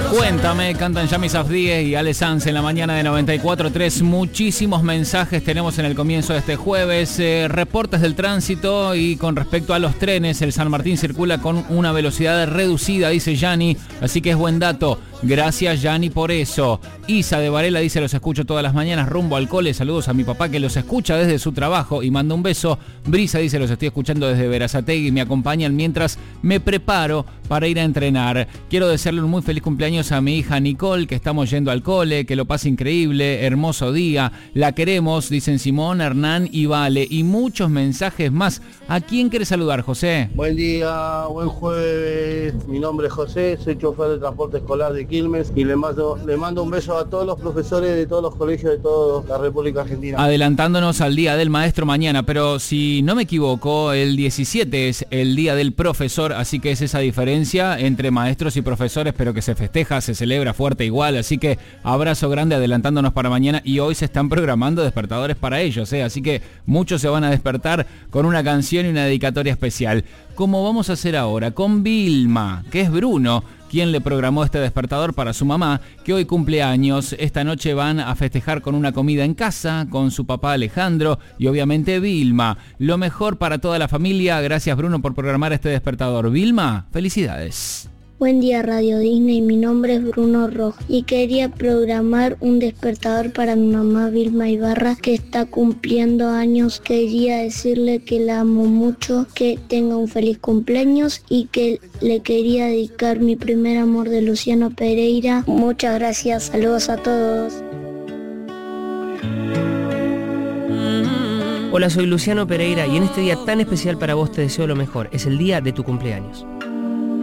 Cuéntame, cantan Yami Safdie y Ale Sanz en la mañana de 94.3. Muchísimos mensajes tenemos en el comienzo de este jueves, reportes del tránsito y con respecto a los trenes, el San Martín circula con una velocidad reducida, dice Yani, así que es buen dato. Gracias, Yani, por eso. Isa de Varela dice, los escucho todas las mañanas rumbo al cole. Saludos a mi papá que los escucha desde su trabajo y manda un beso. Brisa dice, los estoy escuchando desde Berazategui y me acompañan mientras me preparo para ir a entrenar. Quiero desearle un muy feliz cumpleaños a mi hija Nicole, que estamos yendo al cole, que lo pase increíble, hermoso día. La queremos, dicen Simón, Hernán y Vale. Y muchos mensajes más. ¿A quién quieres saludar, José? Buen día, buen jueves. Mi nombre es José, soy chofer de transporte escolar de Quilmes y le mando un beso a todos los profesores de todos los colegios de toda la República Argentina. Adelantándonos al Día del Maestro mañana, pero si no me equivoco, el 17 es el Día del Profesor, así que es esa diferencia entre maestros y profesores, pero que se festeja, se celebra fuerte igual, así que abrazo grande adelantándonos para mañana y hoy se están programando despertadores para ellos, así que muchos se van a despertar con una canción y una dedicatoria especial, como vamos a hacer ahora con Vilma, que es Bruno, quien le programó este despertador para su mamá, que hoy cumple años. Esta noche van a festejar con una comida en casa, con su papá Alejandro y obviamente Vilma. Lo mejor para toda la familia. Gracias, Bruno, por programar este despertador. Vilma, felicidades. Buen día, Radio Disney, mi nombre es Bruno Rojo y quería programar un despertador para mi mamá Vilma Ibarra, que está cumpliendo años. Quería decirle que la amo mucho, que tenga un feliz cumpleaños y que le quería dedicar Mi primer amor de Luciano Pereira. Muchas gracias, saludos a todos. Hola, soy Luciano Pereira y en este día tan especial para vos te deseo lo mejor. Es el día de tu cumpleaños.